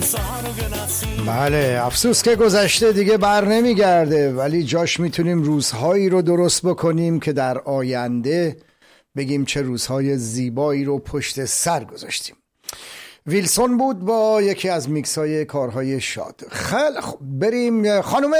بله، افسوس که گذشته دیگه بر نمیگرده، ولی جاش میتونیم روزهایی رو درست بکنیم که در آینده بگیم چه روزهای زیبایی رو پشت سر گذاشتیم. ویلسون بود با یکی از میکسای کارهای شاد. خیلی خب، بریم. خانم،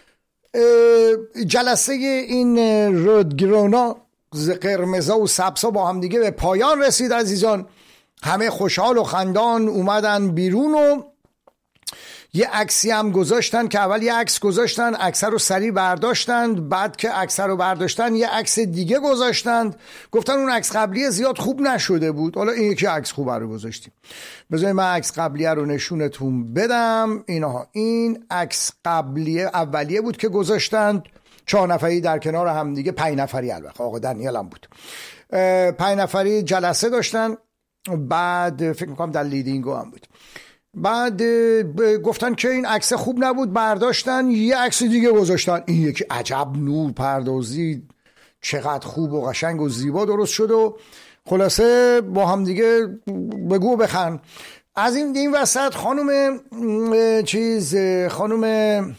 جلسه این رودگرونا قرمزا و سبزا با هم دیگه به پایان رسید عزیزان. همه خوشحال و خندان اومدن بیرون و یه عکسی هم گذاشتن که اول یه عکس گذاشتن، عکس رو سریع برداشتند، بعد که عکس رو برداشتن یه عکس دیگه گذاشتند، گفتن اون عکس قبلی زیاد خوب نشده بود، حالا این یکی عکس خوب رو گذاشتیم. بذارید من عکس قبلی رو نشونتون بدم. این عکس قبلی اولیه بود که گذاشتند، 4 نفری در کنار هم دیگه، 5 نفری البته، آقا دنیل هم بود، 5 نفری جلسه داشتن. بعد فکر میکنم در لیدینگو هم بود. بعد گفتن که این عکس خوب نبود، برداشتن یه عکس دیگه گذاشتن. این یکی عجب نور پردازی، چقدر خوب و قشنگ و زیبا درست شد و خلاصه با هم دیگه بگو بخن. از این وسط خانم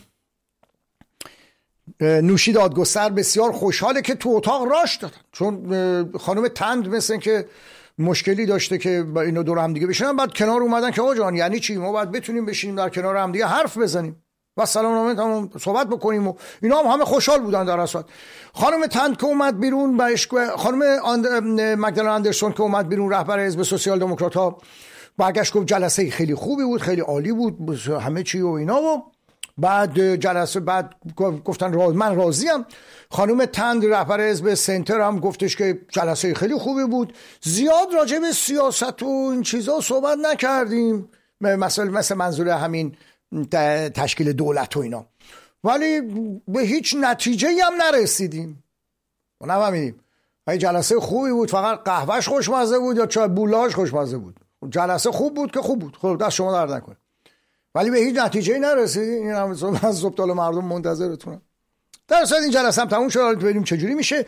نوشی دادگستر بسیار خوشحاله که تو اتاق راش دادن، چون خانم تند مثل که مشکلی داشته که اینو دور هم دیگه بشینن. بعد کنار اومدن که آقا جان یعنی چی، ما باید بتونیم بشینیم در کنار هم دیگه حرف بزنیم و سلام نامه تمام صحبت بکنیم و اینا هم همه خوشحال بودن در اصل. خانم تند که اومد بیرون، خانم مگدالن اندرسون که اومد بیرون، رهبر حزب سوسیال دموکرات ها، برگشت گفت جلسه خیلی خوبی بود، خیلی عالی بود همه چی و اینا. و بعد جلسه بعد گفتن من راضیم. خانم تند رهبر حزب سنتر هم گفتش که جلسه خیلی خوبی بود، زیاد راجع به سیاست و این چیزا صحبت نکردیم، مثل منظور همین تشکیل دولت و اینا، ولی به هیچ نتیجه هم نرسیدیم. نفهمیدیم این جلسه خوبی بود، فقط قهوهش خوشمزه بود یا چای بولاش خوشمزه بود. جلسه خوب بود که خوب بود، خب دست شما درد نکنه، ولی به هیچ نتیجه نرسیدیم. این هم از زبطال مردم منتظرتونم. در اصل این جلسه هم تموم شد، ببینیم چجوری میشه.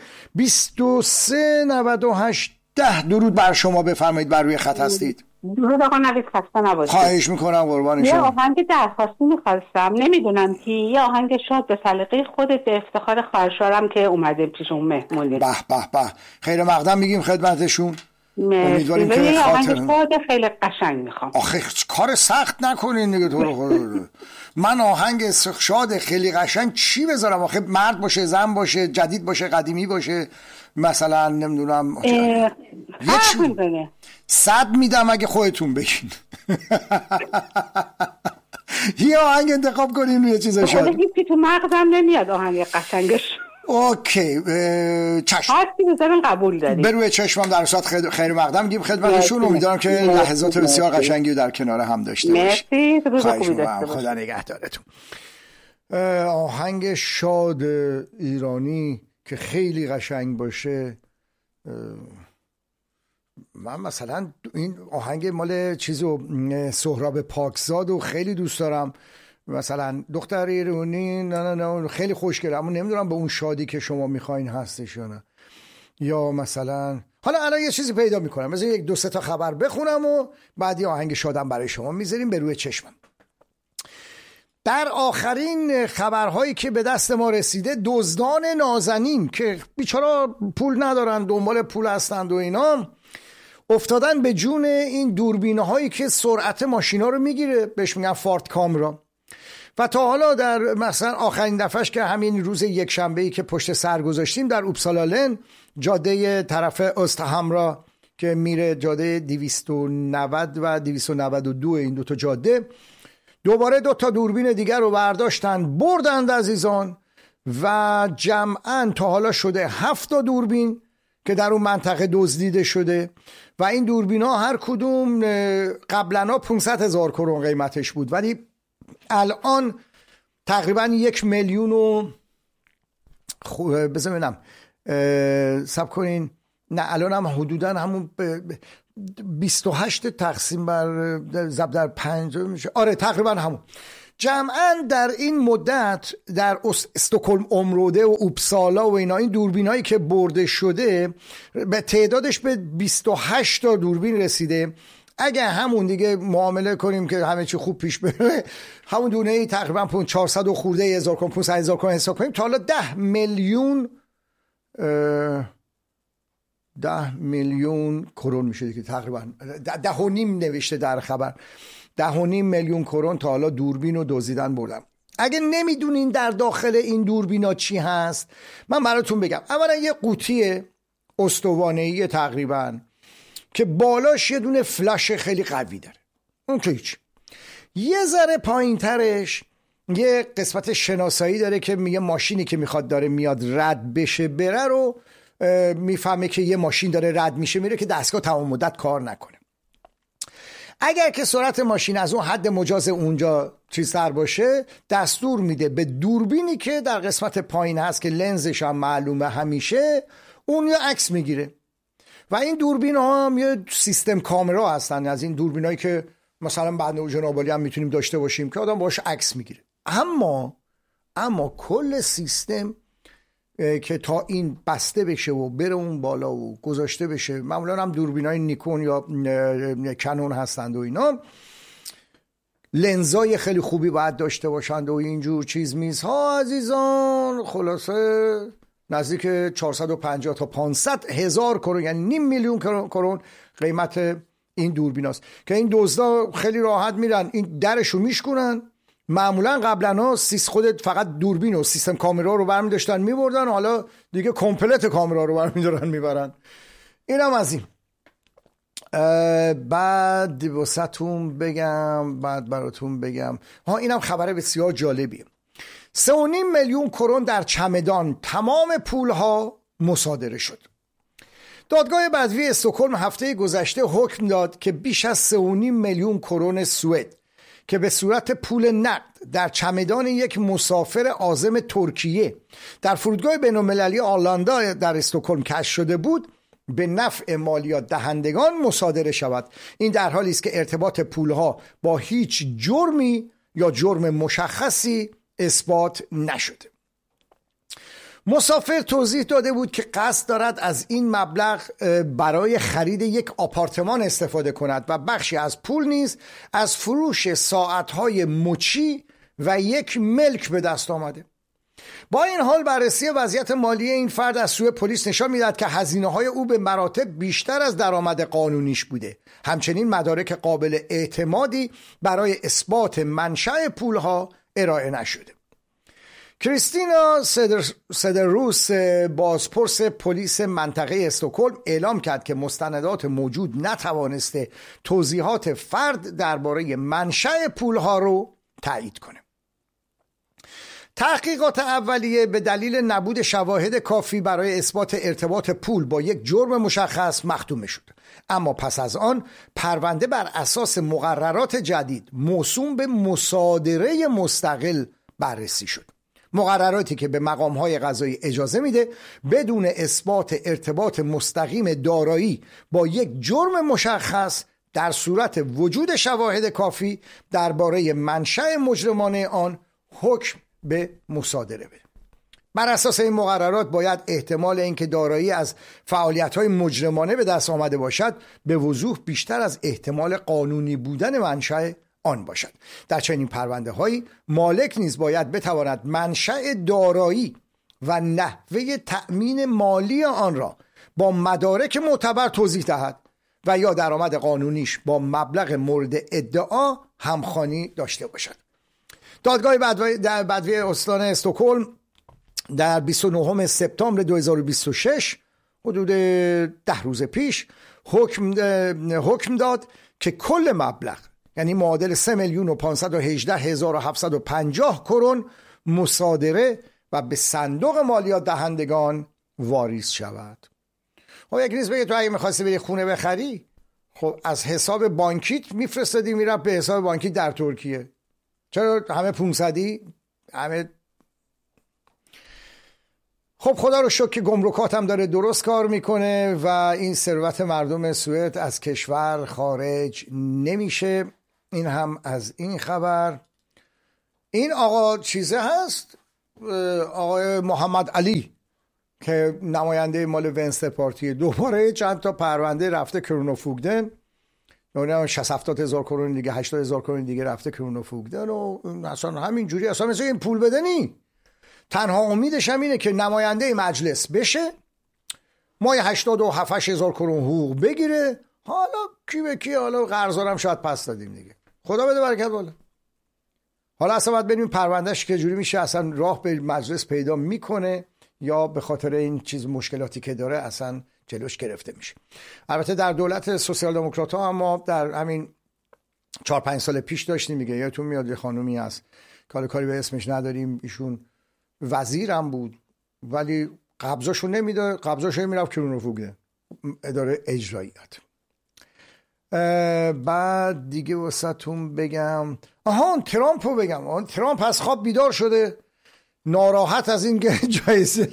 2398 درود بر شما، بفرمایید، بر روی خط هستید. درود آقا نوید، خسته نباشید. خواهش میکنم، قربان شما. یه آهنگ درخواستی میخواستم، نمیدونم که یه آهنگ شاد به سلیقه خودت، به افتخار خواهرشارم که اومده پیشون مهمونی. به به به، خیر مقدم میگیم خدمتشون. امیدواریم که یه آهنگ شاد خیلی قشنگ میخوام. آخه کار سخت نکنین دیگه تو رو خدا. من آهنگ شاد خیلی قشنگ چی بذارم؟ آخه مرد باشه، زن باشه، جدید باشه، قدیمی باشه، مثلا نمیدونم یه 100 میدم اگه خودتون بگین. یه آهنگ انتخاب کنین، یه چیز شاد. هیچی تو مغزم نمیاد آهنگ قشنگش. اوکی، چشم، هستی بذارن قبول داریم. به روی چشمم در صورت خیر مقدم میگیم خدمتشون. امیدوارم که لحظات بسیار قشنگی در کنار هم داشته باشید. مرسی، روز خوبی داشته باشید. خدا نگهدارتون. آهنگ شاد ایرانی که خیلی قشنگ باشه، من مثلا این آهنگ مال چیزو سهراب پاکزاد و خیلی دوست دارم، مثلا دختر ایرانی نه خیلی خوشگله، اما نمیدونم به اون شادی که شما میخواین هستش یا نه. یا مثلا حالا الان یه چیزی پیدا میکنم، مثلا 1-2-3 تا خبر بخونم و بعد یه آهنگ شادم برای شما میذاریم به روی چشمم. در آخرین خبرهایی که به دست ما رسیده، دزدان نازنین که بیچارا پول ندارن، دنبال پول هستند و اینا، افتادن به جون این دوربینه هایی که سرعت ماشینا رو میگیره، بهش میگن فارت کامرا. و تا حالا در مثلا آخرین دفعهش که همین روز یک شنبه‌ای که پشت سر گذاشتیم، در اوبسالالن جاده طرف استهامرا که میره جاده 290 و 292، این دوتا جاده، دوباره 2 تا دوربین دیگر رو برداشتن بردند عزیزان، و جمعاً تا حالا شده 7 تا دوربین که در اون منطقه دزدیده شده. و این دوربین ها هر کدوم قبلا 500,000 کرون قیمتش بود، ولی الان تقریبا 1 میلیون و بزنم سب کنین، نه الان هم حدودا همون 28 تقسیم بر ضرب در 5 میشه، آره تقریبا همون. جمعاً در این مدت در استکهلم امروده و اوبسالا و اینا، این دوربینایی که برده شده به تعدادش به 28 تا دوربین رسیده. اگه همون دیگه معامله کنیم که همه چی خوب پیش بره، همون دونه ای تقریبا 400 و خورده هزار کرون 500,000 کرون حساب کنیم، تا حالا 10 میلیون کرون میشه دیگه، تقریبا 10.5 نوشته در خبر، 10.5 میلیون کرون تا حالا دوربین رو دزدیدن بردن. اگه نمیدونین در داخل این دوربینا چی هست، من براتون بگم. اولا یه قوطی استوانه‌ای تقریبا که بالاش یه دونه فلاش خیلی قوی داره، اون که هیچ. یه ذره پایین ترش یه قسمت شناسایی داره که میگه ماشینی که میخواد داره میاد رد بشه بره رو میفهمه که یه ماشین داره رد میشه میره که دستگاه تمام مدت کار نکنه. اگر که سرعت ماشین از اون حد مجاز اونجا چیزتر باشه، دستور میده به دوربینی که در قسمت پایین هست که لنزش هم معلومه همیشه، اون یه عکس میگیره. و این دوربین ها هم یه سیستم کامرا هستن، از این دوربین هایی که مثلا بنده و جنابالی هم میتونیم داشته باشیم که آدم باش عکس میگیره. اما کل سیستم که تا این بسته بشه و بره اون بالا و گذاشته بشه، معمولا هم دوربینای نیکون یا کنون هستند و اینا، لنزای خیلی خوبی باید داشته باشند و اینجور چیز میزها عزیزان. خلاصه نزدیک 450 تا 500 هزار کرون، یعنی 0.5 میلیون کرون قیمت این دوربیناست که این دزدا خیلی راحت میرن این درشو میشکنن. معمولا قبلا خودت فقط دوربین و سیستم کامرا رو برمی داشتن میبردن، حالا دیگه کامپلت کامرا رو برمی دارن میبرن. اینم از این. بعد براتون بگم اینم خبر بسیار جالبیه. 3.5 میلیون کرون در چمدان تمام پولها مصادره شد. دادگاه بدوی استکهلم هفته گذشته حکم داد که بیش از 3.5 میلیون کرون سوئد که به صورت پول نقد در چمدان یک مسافر عازم ترکیه در فرودگاه بین‌المللی آرلاندا در استکهلم کشف شده بود، به نفع مالیات دهندگان مصادره شود. این در حالی است که ارتباط پولها با هیچ جرمی یا جرم مشخصی اثبات نشده. مسافر توضیح داده بود که قصد دارد از این مبلغ برای خرید یک آپارتمان استفاده کند و بخشی از پول نیز از فروش ساعتهای مچی و یک ملک به دست آمده. با این حال بررسی وضعیت مالی این فرد از سوی پلیس نشان می‌دهد که هزینه‌های او به مراتب بیشتر از درآمد قانونیش بوده. همچنین مدارک قابل اعتمادی برای اثبات منشأ پولها ارائه نشده. کریستینا سدروس، بازپرس پلیس منطقه استکهلم، اعلام کرد که مستندات موجود نتوانسته توضیحات فرد درباره منشأ پولها رو تایید کنه. تحقیقات اولیه به دلیل نبود شواهد کافی برای اثبات ارتباط پول با یک جرم مشخص مختومه شد، اما پس از آن پرونده بر اساس مقررات جدید موسوم به مصادره مستقل بررسی شد. مقرراتی که به مقام‌های قضایی اجازه میده بدون اثبات ارتباط مستقیم دارایی با یک جرم مشخص در صورت وجود شواهد کافی درباره منشأ مجرمانه آن حکم به مصادره بده. بر اساس این مقررات باید احتمال اینکه دارایی از فعالیت‌های مجرمانه به دست آمده باشد به وضوح بیشتر از احتمال قانونی بودن منشأ آن باشد. در چنین پرونده‌هایی مالک نیز باید بتواند منشأ دارایی و نحوه تأمین مالی آن را با مدارک معتبر توضیح دهد و یا درآمد قانونیش با مبلغ مورد ادعا همخوانی داشته باشد. دادگاه بدوی استان استکهلم در 29 سپتامبر 2026 حدود 10 روز پیش حکم داد که کل مبلغ، یعنی معادل 3,518,750 کرون مصادره و به صندوق مالیات دهندگان واریز شود. خب یک ریز بگه تو اگه می‌خواستی بری خونه بخری، خب از حساب بانکیت میفرستادی میرفت به حساب بانکی در ترکیه. چرا همه 500ی همه؟ خب خدا رو شکر که گمرکات هم داره درست کار میکنه و این ثروت مردم سوئد از کشور خارج نمیشه. این هم از این خبر. این آقا چیزه هست، آقای محمد علی که نماینده مال ونستر پارتی، دوباره چند تا پرونده رفته کرونوفوگدن اون 60-70 هزار کرون دیگه 80 هزار کرون دیگه رفته که اونو فوگدن و اصلا همینجوری اصلا مثل این پول بدنی. تنها امیدش هم اینه که نماینده مجلس بشه، مای 87 هزار کرون حقوق بگیره، حالا کی به کی، حالا قرضارم شاید پس دادیم دیگه، خدا بده برکت بالا. حالا اصلا باید ببینیم پروندهش که جوری میشه، اصلا راه به مجلس پیدا میکنه یا به خاطر این چیز مشکلاتی که داره اصلا جلوش گرفته میشه. البته در دولت سوسیال دموکرات ها هم ما در همین 4-5 سال پیش داشتیم دیگه، یادتون میاد یه خانومی هست کاری به اسمش نداریم، ایشون وزیرم بود ولی قبضاشو نمیداد، قبضاشو میرفت که اون رو فوگده اداره اجراییات. بعد دیگه واسهتون بگم ترامپ رو بگم. ترامپ از خواب بیدار شده، ناراحت از این جایزه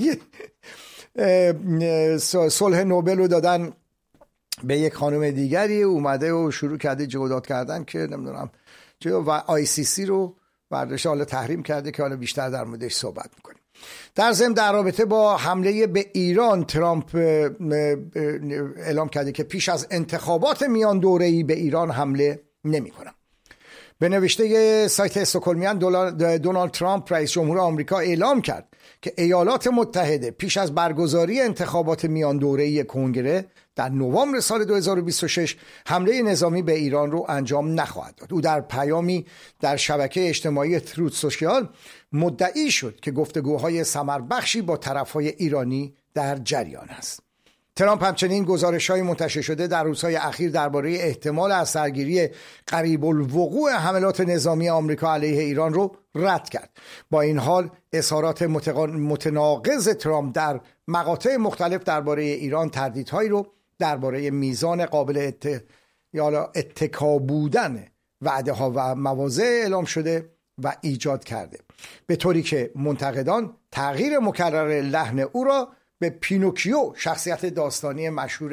صلح نوبل رو دادن به یک خانم دیگری، اومده و شروع کرده جهودات کردن که نمیدونم و ICC رو برداشته حالا تحریم کرده که حالا بیشتر در موردش صحبت میکنیم. در ضمن در رابطه با حمله به ایران ترامپ اعلام کرده که پیش از انتخابات میان دوره‌ای به ایران حمله نمی‌کنم. به نوشته سایت استکهلمیان دونالد ترامپ رئیس جمهور آمریکا اعلام کرد که ایالات متحده پیش از برگزاری انتخابات میان دوره‌ای کنگره در نوامبر سال 2026 حمله نظامی به ایران رو انجام نخواهد داد. او در پیامی در شبکه اجتماعی تروت سوشیال مدعی شد که گفتگوهای ثمربخشی با طرفهای ایرانی در جریان است. ترامپ همچنین گزارش‌های منتشر شده در روزهای اخیر درباره احتمال از سرگیری قریب الوقوع حملات نظامی آمریکا علیه ایران رو رد کرد. با این حال اظهارات متناقض ترامپ در مقاطع مختلف درباره ایران تردیدهایی رو درباره میزان قابل اتکا بودن وعده‌ها و مواضع اعلام شده و ایجاد کرده، به طوری که منتقدان تغییر مکرر لحن او را به پینوکیو شخصیت داستانی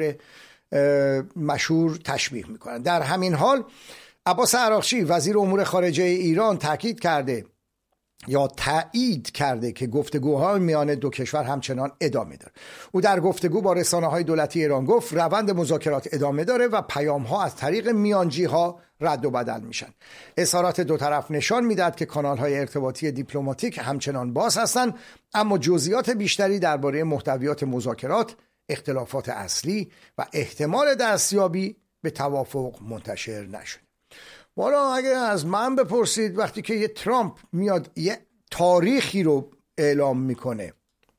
مشهور تشبیه میکنند. در همین حال عباس عراقچی وزیر امور خارجه ایران تاکید کرده یا تایید کرده که گفتگوها میان دو کشور همچنان ادامه داره. او در گفتگو با رسانه‌های دولتی ایران گفت روند مذاکرات ادامه داره و پیام‌ها از طریق میانجی‌ها رد و بدل میشن. اظهارات دو طرف نشان میدهد که کانال‌های ارتباطی دیپلماتیک همچنان باز هستند، اما جزئیات بیشتری درباره محتویات مذاکرات، اختلافات اصلی و احتمال دستیابی به توافق منتشر نشده. والا اگه از من بپرسید وقتی که یه ترامپ میاد یه تاریخی رو اعلام میکنه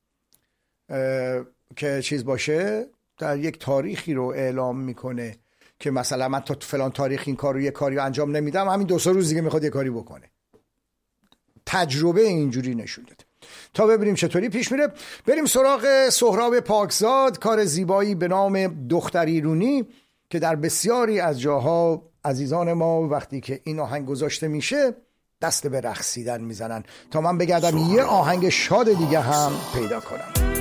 که چیز باشه، در یک تاریخی رو اعلام میکنه که مثلا من تا فلان تاریخ این کار رو یه کاری رو انجام نمیدم، همین 2-3 روز دیگه میخواد یه کاری بکنه. تجربه اینجوری نشون داده. تا ببینیم چطوری پیش میره. بریم سراغ سهراب پاکزاد، کار زیبایی به نام دختر ایرونی که در بسیاری از جاها عزیزان ما وقتی که این آهنگ گذاشته میشه دست به رقصیدن میزنن. تا من بگردم یه آهنگ شاد دیگه هم پیدا کنم.